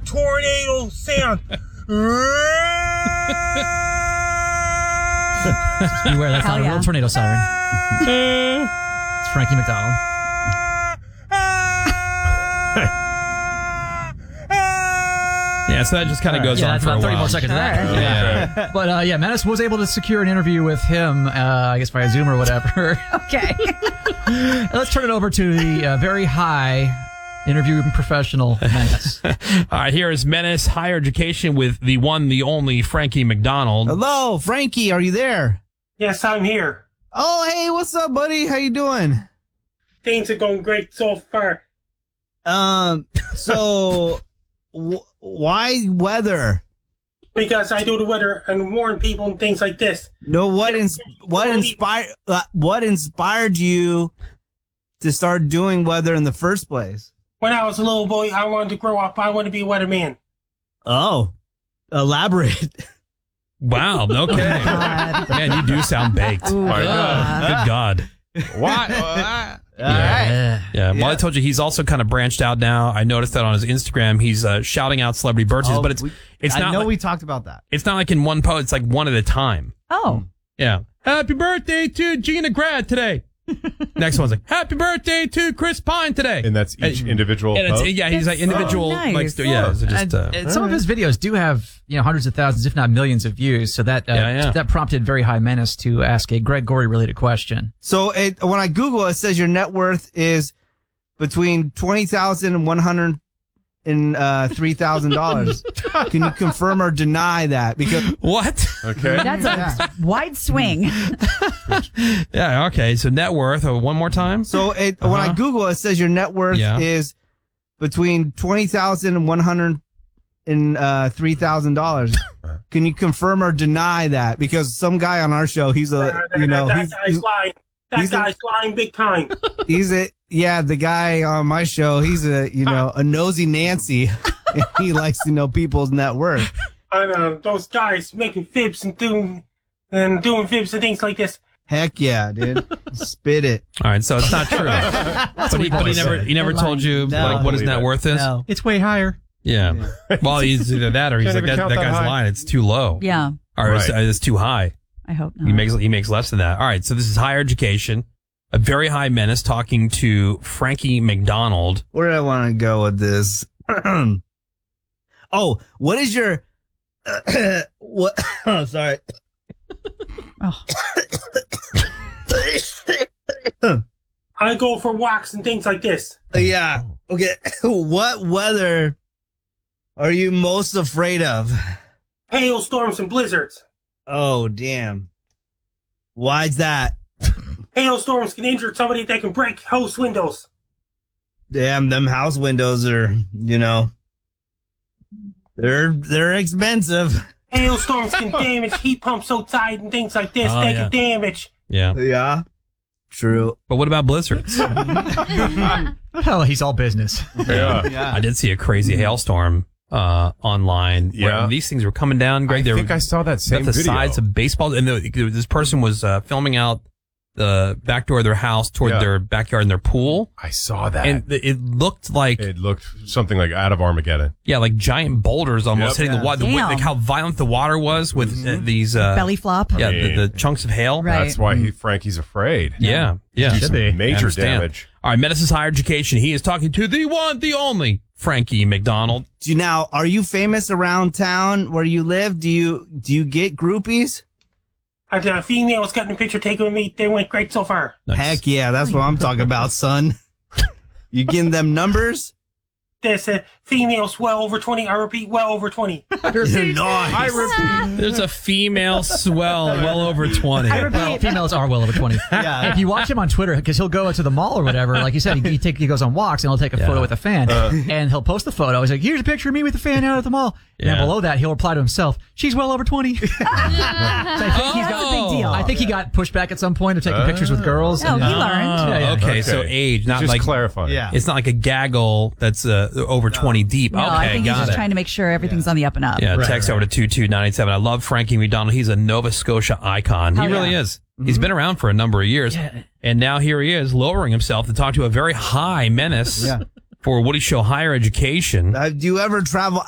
tornado sound. Beware, that's not a real tornado siren. It's Frankie McDonald. Yeah, so that just kind of goes on that's for a about 30 while. more seconds of that. Yeah. But Menace was able to secure an interview with him, I guess via Zoom or whatever. Okay. Let's turn it over to the very high interview professional Menace. All right, here is Menace Higher Education with the one, the only Frankie McDonald. Hello, Frankie, are you there? Yes, I'm here. Oh, hey, what's up, buddy? How you doing? Things are going great so far. So why weather? Because I do the weather and warn people and things like this. No, what inspired you to start doing weather in the first place? When I was a little boy, I wanted to grow up. I wanted to be a weatherman. Oh, elaborate. Wow, okay. Man, you do sound baked. Ooh, Good God. What? Yeah. Well, I told you he's also kind of branched out now. I noticed that on his Instagram, he's shouting out celebrity birthdays, but it's not. I know like, we talked about that. It's not like in one post. It's like one at a time. Oh. Yeah. Happy birthday to Gina Grad today. Next one's like, happy birthday to Chris Pine today. And that's each individual post? He's like individual. nice. Like, yeah. So just, and some of his videos do have hundreds of thousands, if not millions of views. So that that prompted Very High Menace to ask a Greg Gorey related question. So when I Google, it says your net worth is between $20,000 and $103,000. Can you confirm or deny that? Because what? Okay. That's a wide swing. Yeah. Okay. So net worth. One more time. So when I Google, it says your net worth is between $20,000 and $103,000. Can you confirm or deny that? Because some guy on our show, he's a That guy's lying. That guy's lying big time. The guy on my show, he's a nosy Nancy. And he likes to know people's net worth. And those guys making fibs and doing fibs and things like this. Heck yeah, dude. Spit it. All right. So it's not true. but he never told you what his net worth is. No. It's way higher. Yeah. Well, he's either that or he's Can't like even that count that guy's high. lying. It's too low. Yeah. Or it's too high. I hope not. He makes less than that. All right. So this is Higher Education. A Very High Menace talking to Frankie McDonald. Where do I want to go with this? What is your what? Oh, sorry. I go for walks and things like this. Yeah. Okay. What weather are you most afraid of? Hailstorms and blizzards. Oh, damn. Why's that? Hailstorms can injure somebody that can break house windows. Damn, them house windows are, they're expensive. Hailstorms can damage heat pumps outside and things like this. They can damage. Yeah. Yeah. True. But what about blizzards? Oh, he's all business. Yeah. I did see a crazy hailstorm online. Yeah. Where these things were coming down. Greg, I think I saw that same the video. size of baseball. And this person was filming out the back door of their house toward their backyard and their pool. I saw that. And it looked like... It looked something like out of Armageddon. Yeah, like giant boulders almost hitting the water. Damn. Like how violent the water was with these... Belly flop. Yeah, I mean, the chunks of hail. Right. That's why Frankie's afraid. Yeah. Do Should some be. I major understand. damage. All right, Menace's Higher Education. He is talking to the one, the only Frankie McDonald. Now, are you famous around town where you live? Do you get groupies? The females got in a picture taken with me. They went great so far. Nice. Heck yeah, that's what I'm talking about, son. You getting them numbers? There's females well over 20. I repeat, well over 20. Nice. There's a female swell well over 20. Well, females are well over 20. Yeah. If you watch him on Twitter, because he'll go to the mall or whatever, like you said, he goes on walks and he'll take a photo with a fan, and he'll post the photo. He's like, "Here's a picture of me with a fan out at the mall." And then below that, he'll reply to himself, "She's well over 20." So I think he got pushed back at some point of taking pictures with girls. Oh, he learned. Okay, so age, not Just like clarifying. Yeah. It's not like a gaggle that's over 20 deep. No, Okay, I think he's got just it. trying to make sure everything's on the up and up. Yeah, text over to 22987. I love Frankie McDonald. He's a Nova Scotia icon. He really is. He's been around for a number of years. And now here he is lowering himself to talk to a very high Menace for Woody Show Higher Education. Do you ever travel